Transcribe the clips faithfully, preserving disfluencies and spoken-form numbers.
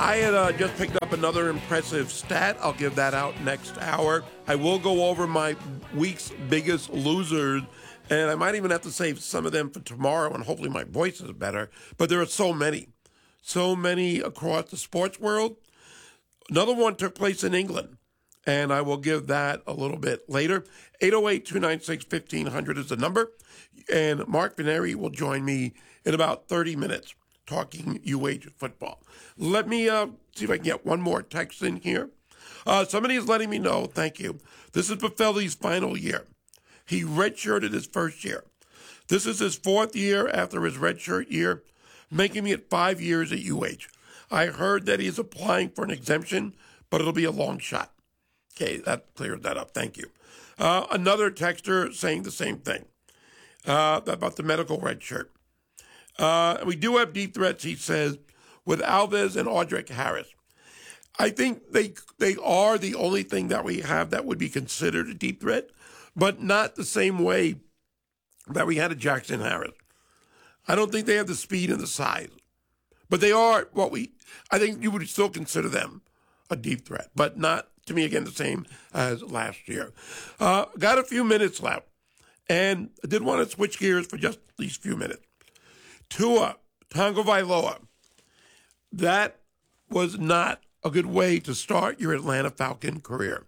I had uh, just picked up another impressive stat. I'll give that out next hour. I will go over my week's biggest losers, and I might even have to save some of them for tomorrow, and hopefully my voice is better. But there are so many, so many across the sports world. Another one took place in England, and I will give that a little bit later. eight oh eight, two nine six, fifteen hundred is the number, and Mark Veneri will join me in about thirty minutes talking U H football. Let me uh, see if I can get one more text in here. Uh, somebody is letting me know, thank you. This is Buffelli's final year. He redshirted his first year. This is his fourth year after his redshirt year, making it five years at U H. I heard that he's applying for an exemption, but it'll be a long shot. Okay, that clears that up. Thank you. Uh, another texter saying the same thing uh, about the medical red shirt. Uh, we do have deep threats, he says, with Alves and Audric Harris. I think they they are the only thing that we have that would be considered a deep threat, but not the same way that we had a Jackson Harris. I don't think they have the speed and the size, but they are what we, I think you would still consider them a deep threat, but not, to me, again, the same as last year. Uh, got a few minutes left, and I did want to switch gears for just these few minutes. Tua Tagovailoa, that was not a good way to start your Atlanta Falcon career.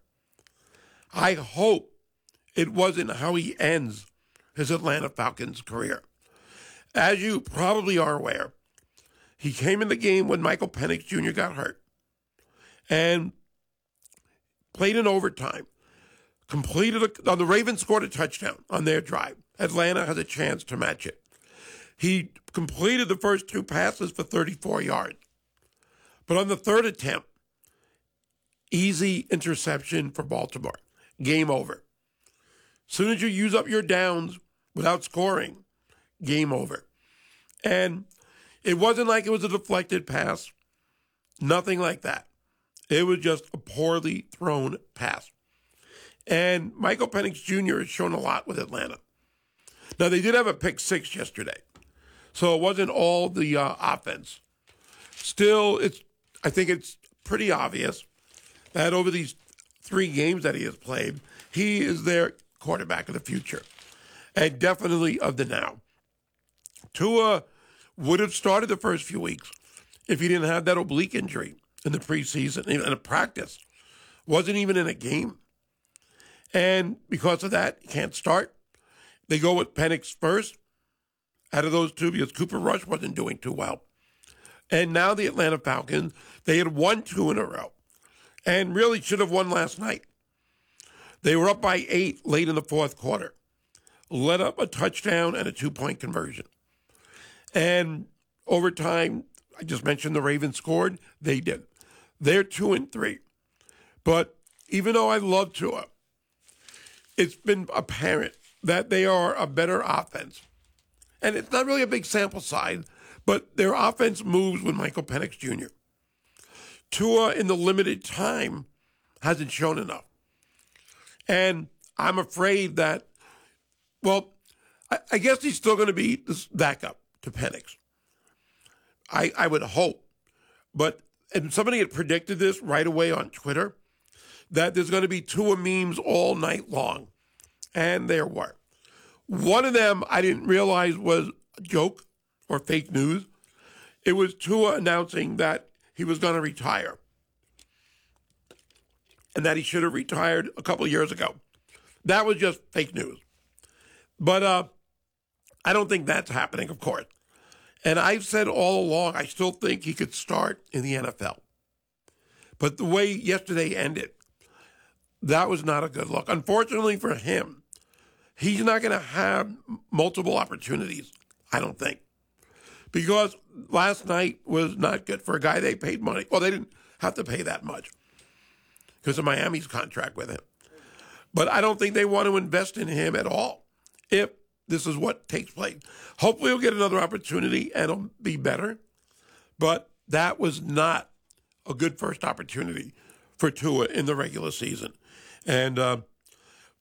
I hope it wasn't how he ends his Atlanta Falcons career. As you probably are aware, he came in the game when Michael Penix Junior got hurt and played in overtime, completed a, uh, the Ravens scored a touchdown on their drive. Atlanta has a chance to match it. He completed the first two passes for thirty-four yards. But on the third attempt, easy interception for Baltimore. Game over. As soon as you use up your downs without scoring, game over. And it wasn't like it was a deflected pass. Nothing like that. It was just a poorly thrown pass. And Michael Penix Junior has shown a lot with Atlanta. Now, they did have a pick six yesterday, so it wasn't all the uh, offense. Still, it's I think it's pretty obvious that over these three games that he has played, he is their quarterback of the future, and definitely of the now. Tua would have started the first few weeks if he didn't have that oblique injury in the preseason, in a practice. Wasn't even in a game. And because of that, he can't start. They go with Penix first out of those two because Cooper Rush wasn't doing too well. And now the Atlanta Falcons, they had won two in a row and really should have won last night. They were up by eight late in the fourth quarter, let up a touchdown and a two-point conversion. And over time, I just mentioned the Ravens scored, they did. They're two and three. But even though I love Tua, it's been apparent that they are a better offense. And it's not really a big sample size, but their offense moves with Michael Penix Junior Tua, in the limited time, hasn't shown enough. And I'm afraid that, well, I, I guess he's still going to be this backup to Penix. I, I would hope. But, and somebody had predicted this right away on Twitter, that there's going to be Tua memes all night long. And there were. One of them I didn't realize was a joke or fake news. It was Tua announcing that he was going to retire and that he should have retired a couple of years ago. That was just fake news. But uh, I don't think that's happening, of course. And I've said all along, I still think he could start in the N F L. But the way yesterday ended, that was not a good look. Unfortunately for him, he's not going to have multiple opportunities, I don't think. Because last night was not good for a guy they paid money. Well, they didn't have to pay that much because of Miami's contract with him. But I don't think they want to invest in him at all if this is what takes place. Hopefully he'll get another opportunity and it'll be better. But that was not a good first opportunity for Tua in the regular season. And uh,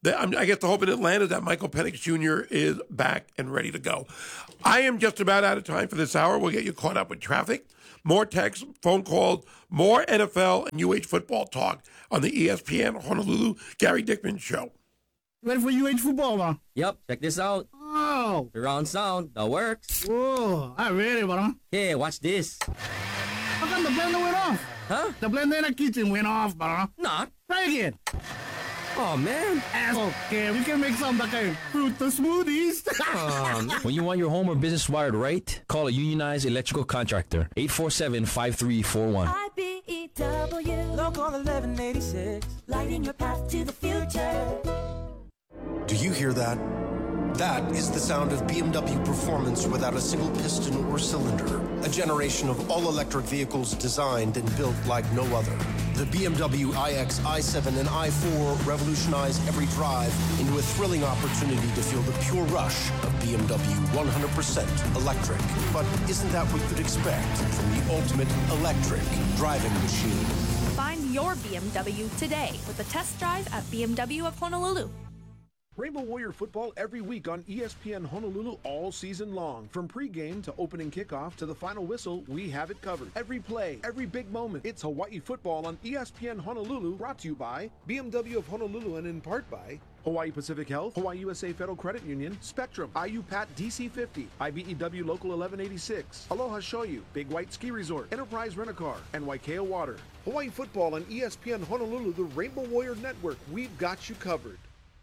The, I'm, I guess the hope in Atlanta is that Michael Penix Junior is back and ready to go. I am just about out of time for this hour. We'll get you caught up with traffic, more texts, phone calls, more N F L and U H football talk on the E S P N Honolulu Gary Dickman Show. Ready for U H football, man? Yep, check this out. Oh. Surround sound, that works. Whoa, I'm ready, bro. Hey, watch this. How come the blender went off? Huh? The blender in the kitchen went off, bro. Nah. Try again. Oh, man. Okay, we can make some like a fruit smoothies. Um, When you want your home or business wired right, call a unionized electrical contractor. eight four seven, five three four one. I B E W Local eleven eighty-six, lighting your path to the future. Do you hear that? That is the sound of B M W performance without a single piston or cylinder. A generation of all-electric vehicles designed and built like no other. The B M W iX, i seven, and i four revolutionize every drive into a thrilling opportunity to feel the pure rush of B M W one hundred percent electric. But isn't that what you'd expect from the ultimate electric driving machine? Find your B M W today with a test drive at B M W of Honolulu. Rainbow Warrior football every week on E S P N Honolulu all season long. From pregame to opening kickoff to the final whistle, we have it covered. Every play, every big moment. It's Hawaii football on E S P N Honolulu, brought to you by B M W of Honolulu and in part by Hawaii Pacific Health, Hawaii U S A Federal Credit Union, Spectrum, I U P A T D C fifty, I B E W Local eleven eighty-six, Aloha Shoyu, Big White Ski Resort, Enterprise Rent-A-Car, and Waikea Water. Hawaii football on E S P N Honolulu, the Rainbow Warrior Network. We've got you covered.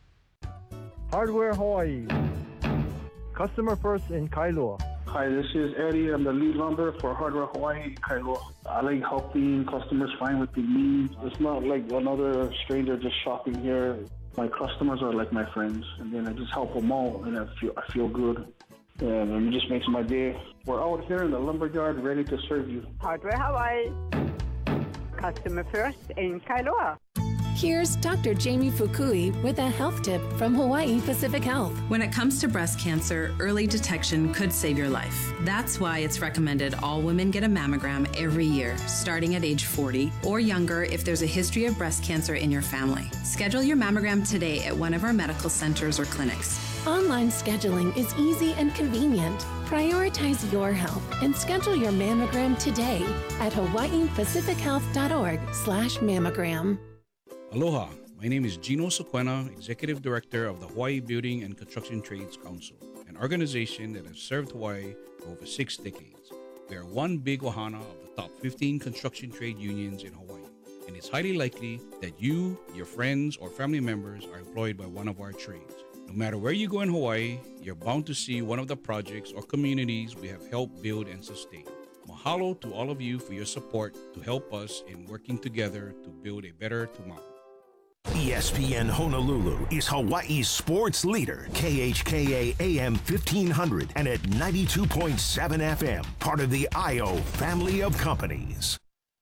Hardware Hawaii. Customer first in Kailua. Hi, this is Eddie. I'm the lead lumber for Hardware Hawaii in Kailua. I like helping customers find what they need. It's not like another stranger just shopping here. My customers are like my friends, and then I just help them out, and I feel I feel good. And it just makes my day. We're out here in the lumberyard ready to serve you. Hardware Hawaii. Customer first in Kailua. Here's Doctor Jamie Fukui with a health tip from Hawaii Pacific Health. When it comes to breast cancer, early detection could save your life. That's why it's recommended all women get a mammogram every year, starting at age forty or younger if there's a history of breast cancer in your family. Schedule your mammogram today at one of our medical centers or clinics. Online scheduling is easy and convenient. Prioritize your health and schedule your mammogram today at hawaii pacific health dot org slash mammogram. Aloha, my name is Gino Sequena, Executive Director of the Hawaii Building and Construction Trades Council, an organization that has served Hawaii for over six decades. We are one big ohana of the top fifteen construction trade unions in Hawaii, and it's highly likely that you, your friends, or family members are employed by one of our trades. No matter where you go in Hawaii, you're bound to see one of the projects or communities we have helped build and sustain. Mahalo to all of you for your support to help us in working together to build a better tomorrow. E S P N Honolulu is Hawaii's sports leader. K H K A A M fifteen hundred and at ninety-two point seven F M, part of the I O family of companies.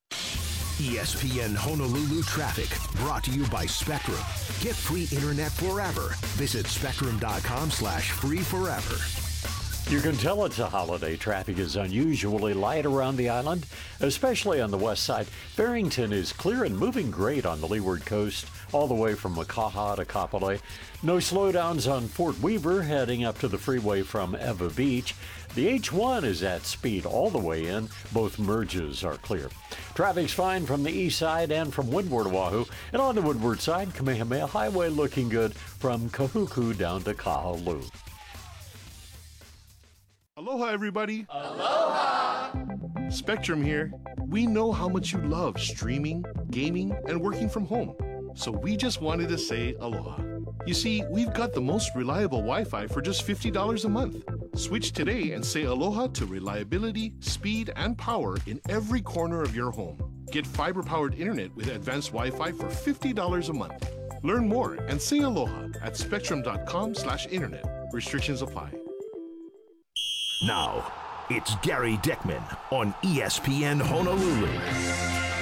E S P N Honolulu traffic brought to you by Spectrum. Get free internet forever. Visit spectrum.com slash free forever. You can tell it's a holiday. Traffic is unusually light around the island, especially on the west side. Barrington is clear and moving great on the leeward coast, all the way from Makaha to Kapolei. No slowdowns on Fort Weaver heading up to the freeway from Ewa Beach. The H one is at speed all the way in. Both merges are clear. Traffic's fine from the east side and from Windward Oahu. And on the windward side, Kamehameha Highway looking good from Kahuku down to Kahului. Aloha, everybody. Aloha. Spectrum here. We know how much you love streaming, gaming, and working from home. So we just wanted to say aloha. You see, we've got the most reliable Wi-Fi for just fifty dollars a month. Switch today and say aloha to reliability, speed, and power in every corner of your home. Get fiber-powered internet with advanced Wi-Fi for fifty dollars a month. Learn more and say aloha at spectrum.com slash internet. Restrictions apply. Now, it's Gary Dickman on E S P N Honolulu.